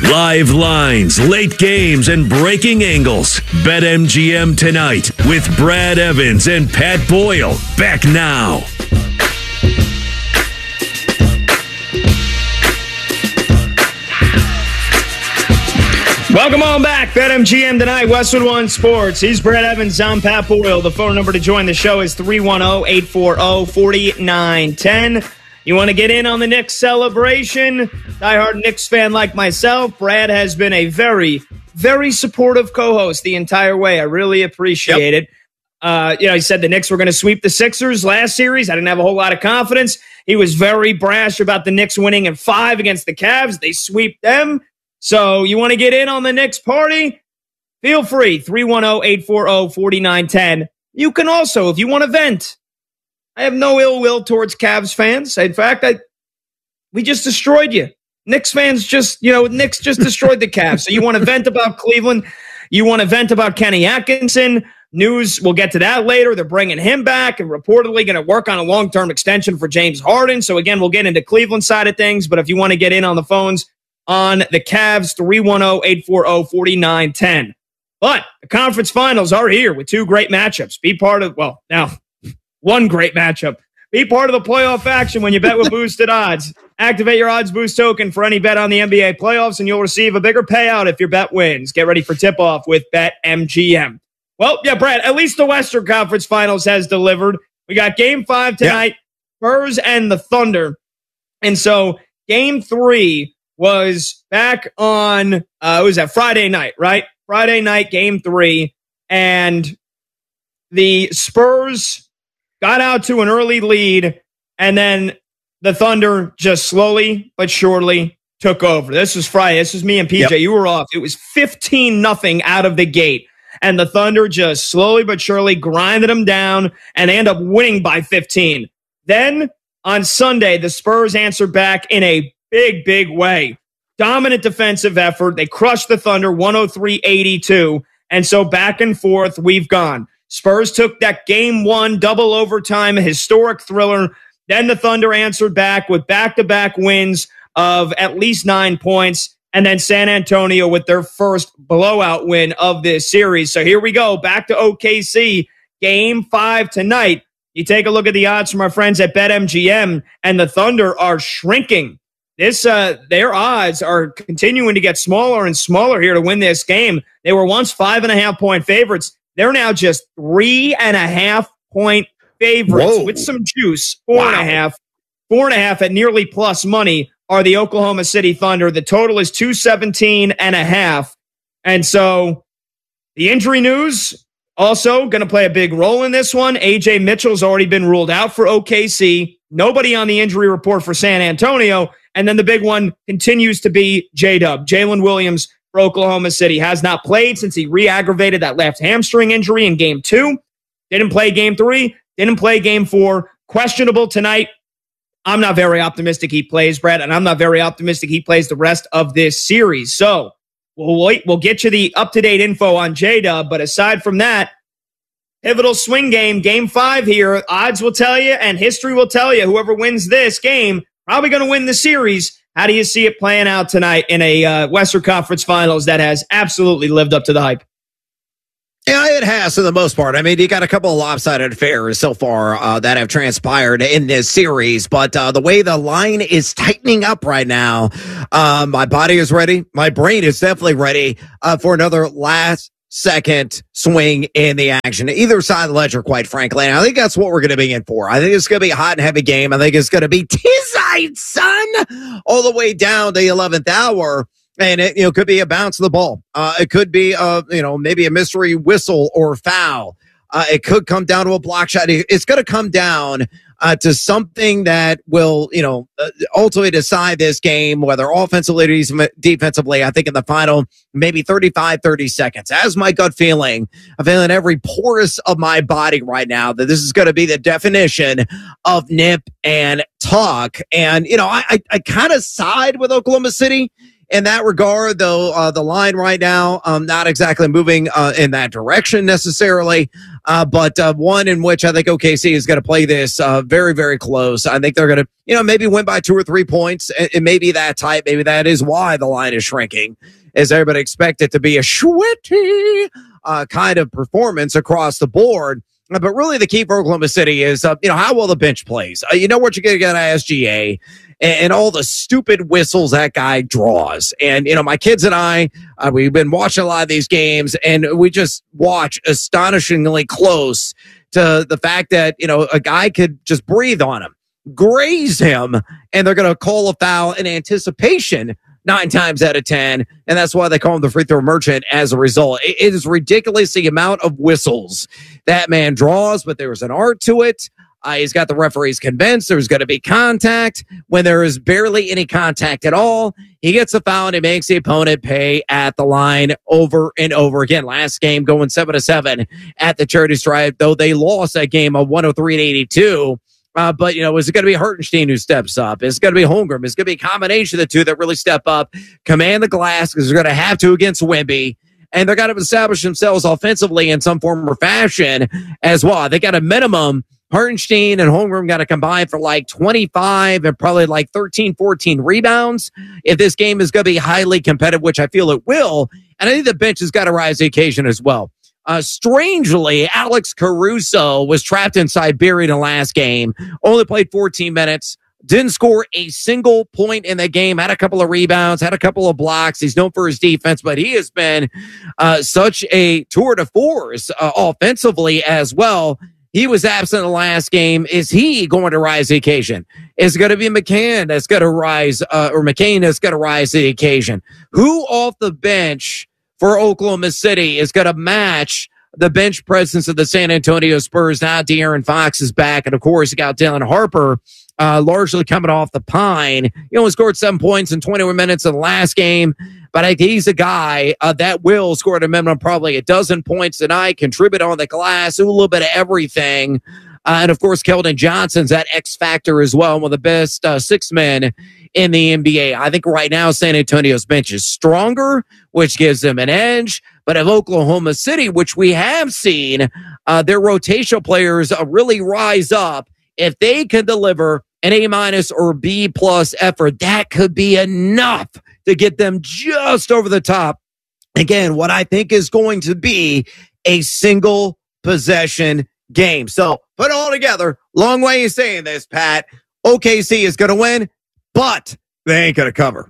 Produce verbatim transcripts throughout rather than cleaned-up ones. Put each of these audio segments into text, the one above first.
Live lines, late games, and breaking angles. BetMGM tonight with Brad Evans and Pat Boyle. Back now. Welcome on back. BetMGM tonight, Westwood One Sports. He's Brad Evans. I'm Pat Boyle. The phone number to join the show is three one zero, eight four zero, four nine one zero. You want to get in on the Knicks celebration? Diehard Knicks fan like myself, Brad has been a very, very supportive co-host the entire way. I really appreciate yep. it. Uh, you know, he said the Knicks were going to sweep the Sixers last series. I didn't have a whole lot of confidence. He was very brash about the Knicks winning in five against the Cavs. They sweep them. So you want to get in on the Knicks party? Feel free, three one zero, eight four zero, four nine one zero. You can also, if you want to vent, I have no ill will towards Cavs fans. In fact, I we just destroyed you. Knicks fans just, you know, Knicks just destroyed the Cavs. So you want to vent about Cleveland? You want to vent about Kenny Atkinson? News, we'll get to that later. They're bringing him back and reportedly going to work on a long-term extension for James Harden. So again, we'll get into Cleveland side of things. But if you want to get in on the phones, on the Cavs, three one zero, eight four zero, four nine one zero. But the conference finals are here with two great matchups. Be part of, well, now, one great matchup. Be part of the playoff action when you bet with boosted odds. Activate your odds boost token for any bet on the N B A playoffs, and you'll receive a bigger payout if your bet wins. Get ready for tip-off with BetMGM. Well, yeah, Brad, at least the Western Conference Finals has delivered. We got Game five tonight, yeah. Spurs and the Thunder. And so Game three was back on, uh, it was that Friday night, right? Friday night, game three. And the Spurs got out to an early lead, and then the Thunder just slowly but surely took over. This was Friday. This was me and P J. Yep. You were off. It was fifteen nothing out of the gate. And the Thunder just slowly but surely grinded them down, and they end up winning by fifteen. Then on Sunday, the Spurs answered back in a big, big way. Dominant defensive effort. They crushed the Thunder one oh three eighty-two. And so back and forth, we've gone. Spurs took that game one double overtime historic thriller. Then the Thunder answered back with back-to-back wins of at least nine points. And then San Antonio with their first blowout win of this series. So here we go. Back to O K C. Game five tonight. You take a look at the odds from our friends at BetMGM, and the Thunder are shrinking. This, uh, their odds are continuing to get smaller and smaller here to win this game. They were once five and a half point favorites. They're now just three and a half point favorites. Whoa. With some juice. Four wow. and a half. Four and a half at nearly plus money are the Oklahoma City Thunder. The total is two seventeen and a half. And so the injury news also going to play a big role in this one. A J Mitchell's already been ruled out for O K C. Nobody on the injury report for San Antonio. And then the big one continues to be J-Dub. Jalen Williams for Oklahoma City has not played since he re-aggravated that left hamstring injury in game two. Didn't play game three. Didn't play game four. Questionable tonight. I'm not very optimistic he plays, Brad, and I'm not very optimistic he plays the rest of this series. So we'll wait. We'll get you the up-to-date info on J-Dub. But aside from that, pivotal swing game, game five here. Odds will tell you, and history will tell you, whoever wins this game probably going to win the series. How do you see it playing out tonight in a uh, Western Conference Finals that has absolutely lived up to the hype? Yeah, it has for the most part. I mean, you got a couple of lopsided affairs so far uh, that have transpired in this series, but uh, the way the line is tightening up right now, uh, my body is ready. My brain is definitely ready uh, for another last second swing in the action. Either side of the ledger, quite frankly. And I think that's what we're going to be in for. I think it's going to be a hot and heavy game. I think it's going to be Tizite, son, all the way down to the eleventh hour. And it, you know, could be a bounce of the ball. Uh, it could be, a, you know, maybe a mystery whistle or foul. Uh, it could come down to a block shot. It's going to come down uh, to something that will, you know, uh, ultimately decide this game, whether offensively or defensively. I think in the final, maybe thirty-five, thirty seconds. As my gut feeling, I'm feeling every porous of my body right now that this is going to be the definition of nip and tuck. And, you know, I, I, I kind of side with Oklahoma City in that regard, though, uh, the line right now, um, not exactly moving uh, in that direction necessarily, uh, but uh, one in which I think O K C is going to play this uh, very, very close. I think they're going to, you know, maybe win by two or three points. It, it may be that tight. Maybe that is why the line is shrinking, as everybody expect it to be a sweaty uh, kind of performance across the board. But really, the key for Oklahoma City is, uh, you know, how well the bench plays. Uh, you know what you're going to get at S G A, and, and all the stupid whistles that guy draws. And, you know, my kids and I, uh, we've been watching a lot of these games, and we just watch astonishingly close to the fact that, you know, a guy could just breathe on him, graze him, and they're going to call a foul in anticipation nine times out of ten, and that's why they call him the free throw merchant as a result. It, it is ridiculous the amount of whistles that man draws, but there's an art to it. Uh, he's got the referees convinced there's going to be contact when there is barely any contact at all. He gets a foul and he makes the opponent pay at the line over and over again. Last game going seven to seven at the Charity Stripe, though they lost that game of one oh three to eighty-two. Uh, but, you know, is it going to be Hartenstein who steps up? Is it going to be Holmgren? Is it going to be a combination of the two that really step up, command the glass, because they're going to have to against Wemby, and they're going to establish themselves offensively in some form or fashion as well. They got a minimum. Hartenstein and Holmgren got to combine for like twenty-five and probably like thirteen, fourteen rebounds if this game is going to be highly competitive, which I feel it will. And I think the bench has got to rise to the occasion as well. Uh, strangely, Alex Caruso was trapped in Siberia in the last game, only played fourteen minutes, didn't score a single point in the game, had a couple of rebounds, had a couple of blocks. He's known for his defense, but he has been uh, such a tour de force uh, offensively as well. He was absent in the last game. Is he going to rise to the occasion? Is it going to be McCann that's going to rise, uh, or McCain that's going to rise to the occasion? Who off the bench for Oklahoma City is going to match the bench presence of the San Antonio Spurs? Now De'Aaron Fox is back, and of course you got Dylan Harper uh, largely coming off the pine. He only scored seven points in twenty-one minutes in the last game, but I think he's a guy uh, that will score at a minimum probably a dozen points tonight, contribute on the glass, do a little bit of everything. Uh, and of course, Keldon Johnson's that X factor as well, one of the best uh, six men in the N B A. I think right now San Antonio's bench is stronger, which gives them an edge. But if Oklahoma City, which we have seen, uh, their rotational players uh, really rise up, if they can deliver an A minus or B plus effort, that could be enough to get them just over the top. Again, what I think is going to be a single possession game. So put it all together. Long way of saying this, Pat. O K C is going to win, but they ain't going to cover.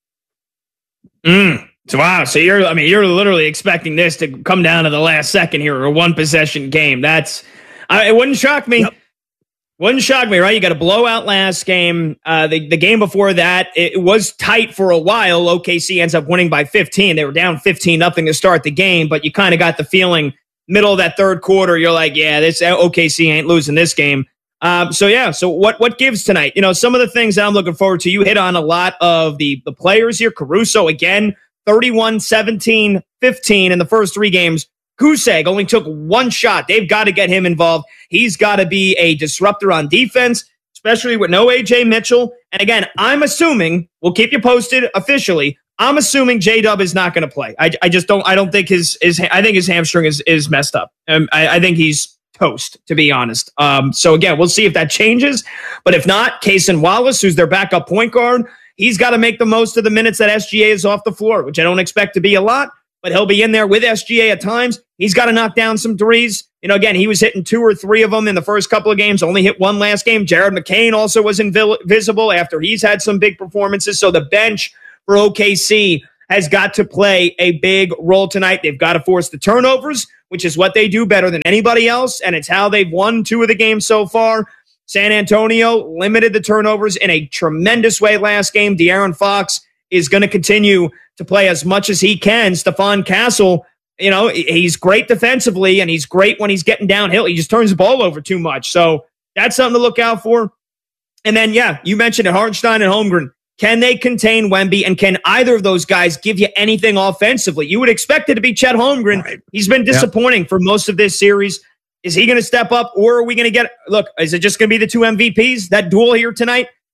Mm. So, wow. So you're, I mean, you're literally expecting this to come down to the last second here, a one possession game. That's, I, it wouldn't shock me. Yep. Wouldn't shock me, right? You got a blowout last game. Uh, the, the game before that, it was tight for a while. O K C ends up winning by fifteen. They were down fifteen nothing to start the game, but you kind of got the feeling middle of that third quarter, you're like, yeah, this O K C ain't losing this game. Um, so, yeah, so what what gives tonight? You know, some of the things that I'm looking forward to, you hit on a lot of the, the players here. Caruso, again, thirty-one, seventeen, fifteen in the first three games. Kuseg only took one shot. They've got to get him involved. He's got to be a disruptor on defense, especially with no A J Mitchell. And again, I'm assuming, we'll keep you posted officially, I'm assuming J-Dub is not going to play. I, I just don't, I don't think his, his, I think his hamstring is, is messed up. Um, I, I think he's toast, to be honest. Um, so again, we'll see if that changes. But if not, Cason Wallace, who's their backup point guard, he's got to make the most of the minutes that S G A is off the floor, which I don't expect to be a lot, but he'll be in there with S G A at times. He's got to knock down some threes. You know, again, he was hitting two or three of them in the first couple of games, only hit one last game. Jared McCain also was invisible after he's had some big performances. So the bench for O K C has got to play a big role tonight. They've got to force the turnovers, which is what they do better than anybody else, and it's how they've won two of the games so far. San Antonio limited the turnovers in a tremendous way last game. De'Aaron Fox is going to continue to play as much as he can. Stephon Castle, you know, he's great defensively, and he's great when he's getting downhill. He just turns the ball over too much. So that's something to look out for. And then, yeah, you mentioned it, Hartenstein and Holmgren. Can they contain Wemby, and can either of those guys give you anything offensively? You would expect it to be Chet Holmgren. Right. He's been disappointing yep. for most of this series. Is he going to step up, or are we going to get – look, is it just going to be the two M V Ps, that duel here tonight?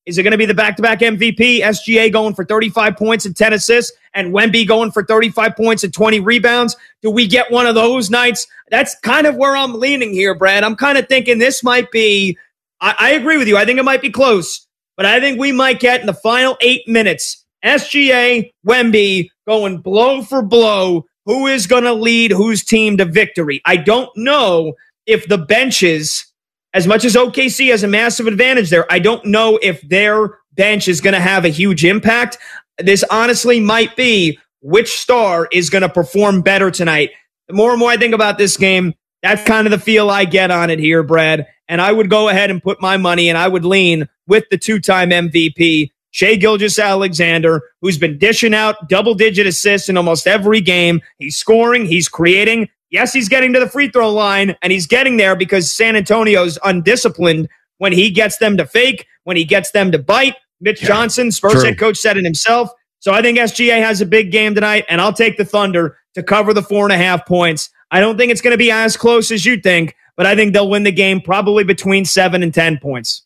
Is it going to be the back-to-back M V P, S G A going for thirty-five points and ten assists, and Wemby going for thirty-five points and twenty rebounds? Do we get one of those nights? That's kind of where I'm leaning here, Brad. I'm kind of thinking this might be, I, I agree with you. I think it might be close, but I think we might get in the final eight minutes, S G A, Wemby going blow for blow. Who is going to lead whose team to victory? I don't know if the benches, as much as O K C has a massive advantage there, I don't know if their bench is going to have a huge impact. This honestly might be which star is going to perform better tonight. The more and more I think about this game, that's kind of the feel I get on it here, Brad. And I would go ahead and put my money, and I would lean with the two-time M V P, Shai Gilgeous-Alexander, who's been dishing out double-digit assists in almost every game. He's scoring. He's creating. Yes, he's getting to the free throw line, and he's getting there because San Antonio's undisciplined when he gets them to fake, when he gets them to bite. Mitch yeah, Johnson, Spurs true. head coach, said it himself. So I think S G A has a big game tonight, and I'll take the Thunder to cover the four and a half points. I don't think it's going to be as close as you think, but I think they'll win the game probably between seven and ten points.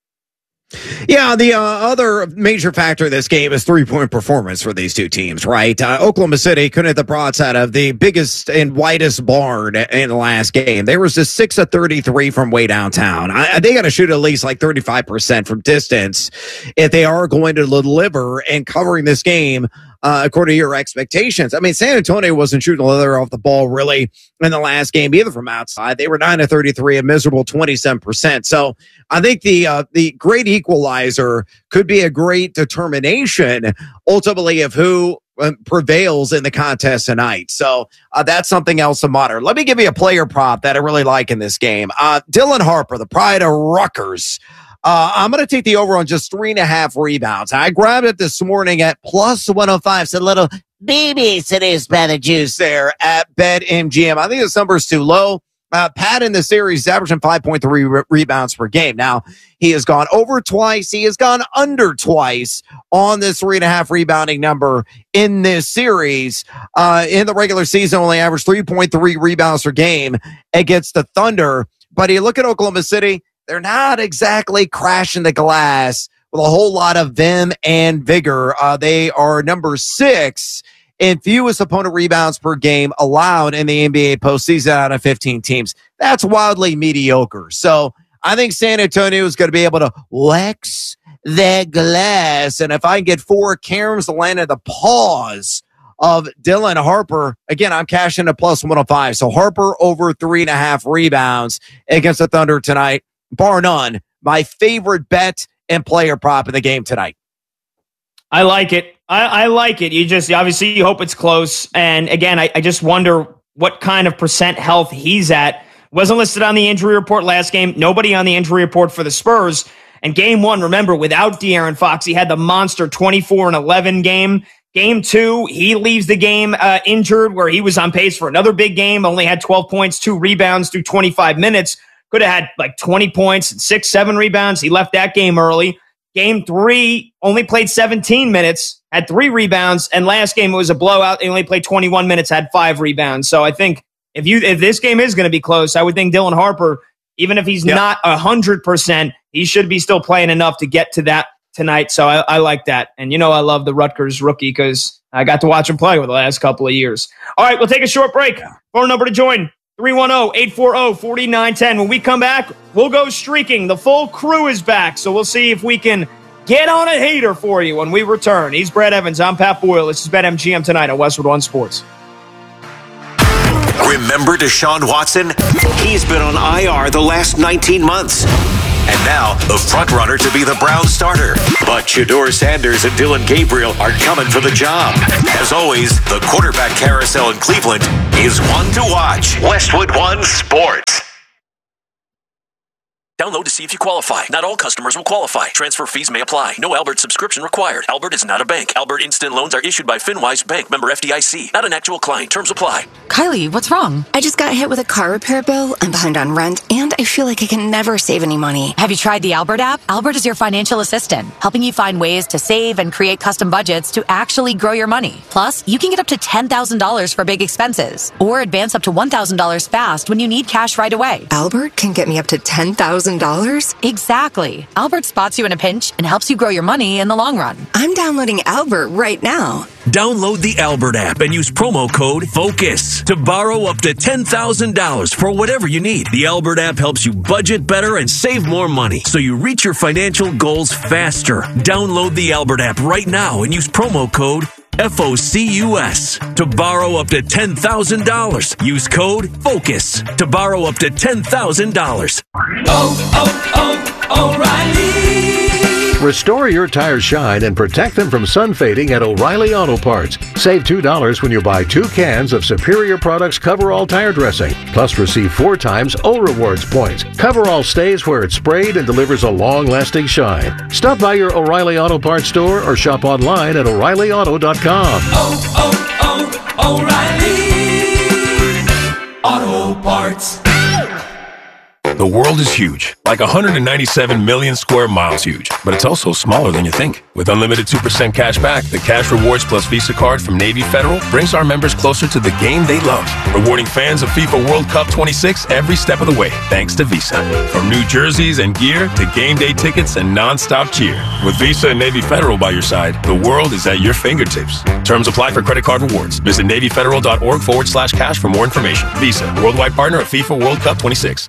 Yeah, the uh, other major factor of this game is three-point performance for these two teams, right? Uh, Oklahoma City couldn't hit the broadside of the biggest and widest barn in the last game. They were just six of thirty-three from way downtown. I, they got to shoot at least like thirty-five percent from distance if they are going to deliver and covering this game Uh, according to your expectations. I mean, San Antonio wasn't shooting the leather off the ball really in the last game either from outside. They were nine of thirty-three, a miserable twenty-seven percent. So I think the uh, the great equalizer could be a great determination ultimately of who uh, prevails in the contest tonight. So uh, that's something else to monitor. Let me give you a player prop that I really like in this game. Uh, Dylan Harper, the pride of Rutgers. Uh, I'm going to take the over on just three and a half rebounds. I grabbed it this morning at plus one oh five. It's a little babysitter's by the juice there at BetMGM. I think this number is too low. Uh, Pat in the series is averaging five point three re- rebounds per game. Now, he has gone over twice. He has gone under twice on this three and a half rebounding number in this series. Uh, in the regular season, only averaged three point three rebounds per game against the Thunder. But you look at Oklahoma City, they're not exactly crashing the glass with a whole lot of vim and vigor. Uh, they are number six in fewest opponent rebounds per game allowed in the N B A postseason out of fifteen teams. That's wildly mediocre. So I think San Antonio is going to be able to wax that glass. And if I can get four caroms to land at the paws of Dylan Harper, again, I'm cashing a plus one oh five. So Harper over three and a half rebounds against the Thunder tonight. Bar none, my favorite bet and player prop in the game tonight. I like it. I, I like it. You just, obviously, you hope it's close. And again, I, I just wonder what kind of percent health he's at. Wasn't listed on the injury report last game. Nobody on the injury report for the Spurs. And game one, remember, without De'Aaron Fox, he had the monster twenty-four and eleven game. Game two, he leaves the game uh, injured, where he was on pace for another big game, only had twelve points, two rebounds through twenty-five minutes. Could have had like twenty points and six, seven rebounds. He left that game early. Game three, only played seventeen minutes, had three rebounds. And last game, it was a blowout. They only played twenty-one minutes, had five rebounds. So I think if you if this game is going to be close, I would think Dylan Harper, even if he's yep. not one hundred percent, he should be still playing enough to get to that tonight. So I, I like that. And you know I love the Rutgers rookie because I got to watch him play over the last couple of years. All right, we'll take a short break. Phone number to join. three one zero, eight four zero, four nine one zero. When we come back, we'll go streaking. The full crew is back, so we'll see if we can get on a hater for you when we return. He's Brad Evans. I'm Pat Boyle. This is BetMGM tonight on Westwood One Sports. Remember Deshaun Watson? He's been on I R the last nineteen months. And now, the front-runner to be the Browns starter. But Shedeur Sanders and Dylan Gabriel are coming for the job. As always, the quarterback carousel in Cleveland is one to watch. Westwood One Sports. Download to see if you qualify. Not all customers will qualify. Transfer fees may apply. No Albert subscription required. Albert is not a bank. Albert Instant Loans are issued by FinWise Bank, member F D I C. Not an actual client. Terms apply. Kylie, what's wrong? I just got hit with a car repair bill. I'm behind on rent, and I feel like I can never save any money. Have you tried the Albert app? Albert is your financial assistant, helping you find ways to save and create custom budgets to actually grow your money. Plus, you can get up to ten thousand dollars for big expenses, or advance up to one thousand dollars fast when you need cash right away. Albert can get me up to ten thousand thousand dollars? Exactly. Albert spots you in a pinch and helps you grow your money in the long run. I'm downloading Albert right now. Download the Albert app and use promo code FOCUS to borrow up to ten thousand dollars for whatever you need. The Albert app helps you budget better and save more money so you reach your financial goals faster. Download the Albert app right now and use promo code F O C U S to borrow up to ten thousand dollars. Use code FOCUS to borrow up to ten thousand dollars. Oh, oh, oh, O'Reilly! Restore your tires shine and protect them from sun fading at O'Reilly Auto Parts. Save two dollars when you buy two cans of Superior Products Coverall tire dressing. Plus receive four times O Rewards points. Coverall stays where it's sprayed and delivers a long-lasting shine. Stop by your O'Reilly Auto Parts store or shop online at O'Reilly Auto dot com. Oh, oh, oh, O'Reilly Auto Parts. The world is huge, like one hundred ninety-seven million square miles huge, but it's also smaller than you think. With unlimited two percent cash back, the Cash Rewards Plus Visa card from Navy Federal brings our members closer to the game they love, rewarding fans of FIFA World Cup twenty-six every step of the way, thanks to Visa. From new jerseys and gear to game day tickets and non-stop cheer. With Visa and Navy Federal by your side, the world is at your fingertips. Terms apply for credit card rewards. Visit NavyFederal.org forward slash cash for more information. Visa, worldwide partner of FIFA World Cup twenty-six.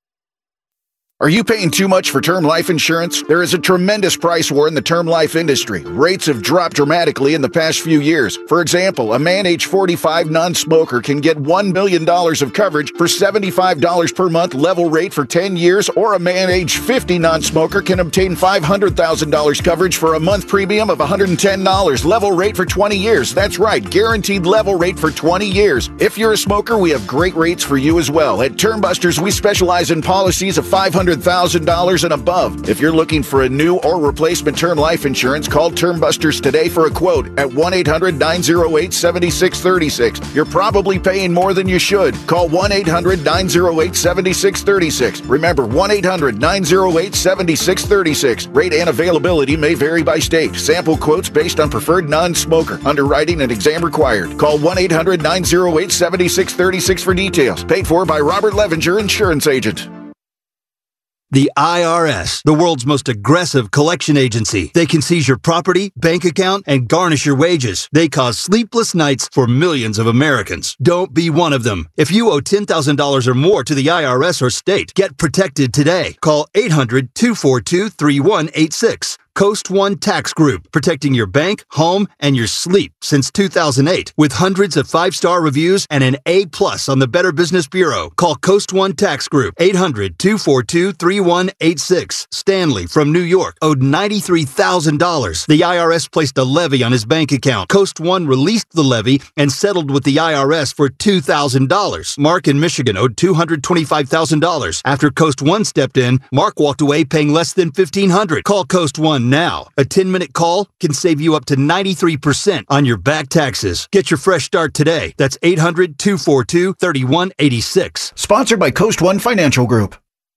Are you paying too much for term life insurance? There is a tremendous price war in the term life industry. Rates have dropped dramatically in the past few years. For example, a man age forty-five non-smoker can get one million dollars of coverage for seventy-five dollars per month level rate for ten years, or a man age fifty non-smoker can obtain five hundred thousand dollars coverage for a month premium of one hundred ten dollars level rate for twenty years. That's right, guaranteed level rate for twenty years. If you're a smoker, we have great rates for you as well. At Term Busters, we specialize in policies of five hundred thousand dollars and above. If you're looking for a new or replacement term life insurance, call Term Busters today for a quote at one eight hundred nine oh eight seven six three six. You're probably paying more than you should. Call one eight hundred nine oh eight seven six three six. Remember, one eight hundred nine oh eight seven six three six. Rate and availability may vary by state. Sample quotes based on preferred non-smoker. Underwriting and exam required. Call one eight hundred nine oh eight seven six three six for details. Paid for by Robert Levinger, insurance agent. The I R S, the world's most aggressive collection agency. They can seize your property, bank account, and garnish your wages. They cause sleepless nights for millions of Americans. Don't be one of them. If you owe ten thousand dollars or more to the I R S or state, get protected today. Call eight hundred two four two three one eight six. Coast One Tax Group, protecting your bank, home, and your sleep since two thousand eight. With hundreds of five-star reviews and an A plus on the Better Business Bureau. Call Coast One Tax Group, eight hundred two four two three one eight six. Stanley from New York owed ninety-three thousand dollars. The I R S placed a levy on his bank account. Coast One released the levy and settled with the I R S for two thousand dollars. Mark in Michigan owed two hundred twenty-five thousand dollars. After Coast One stepped in, Mark walked away paying less than fifteen hundred dollars. Call Coast One now. A ten-minute call can save you up to ninety-three percent on your back taxes. Get your fresh start today. That's eight hundred two four two three one eight six. Sponsored by Coast One Financial Group.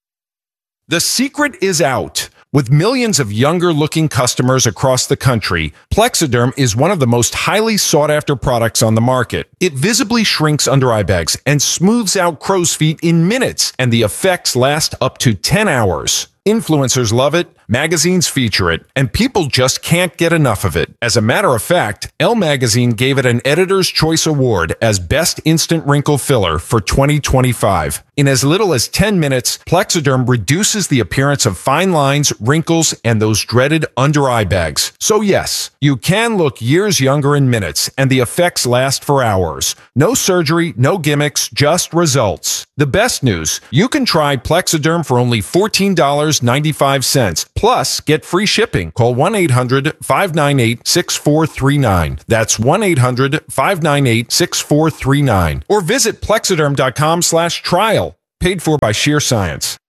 The secret is out. With millions of younger-looking customers across the country, Plexiderm is one of the most highly sought-after products on the market. It visibly shrinks under eye bags and smooths out crow's feet in minutes, and the effects last up to ten hours. Influencers love it, magazines feature it, and people just can't get enough of it. As a matter of fact, Elle Magazine gave it an Editor's Choice Award as Best Instant Wrinkle Filler for twenty twenty-five. In as little as ten minutes, Plexiderm reduces the appearance of fine lines, wrinkles, and those dreaded under-eye bags. So yes, you can look years younger in minutes, and the effects last for hours. No surgery, no gimmicks, just results. The best news, you can try Plexiderm for only fourteen dollars and ninety-five cents. Plus, get free shipping. Call one eight hundred five nine eight six four three nine. That's one eight hundred five nine eight six four three nine. Or visit Plexiderm dot com slash trial. Paid for by Sheer Science.